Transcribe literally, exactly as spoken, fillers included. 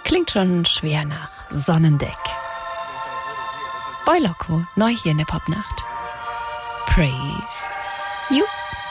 Klingt schon schwer nach Sonnendeck. Boy Loco, neu hier in der Popnacht. Praise you.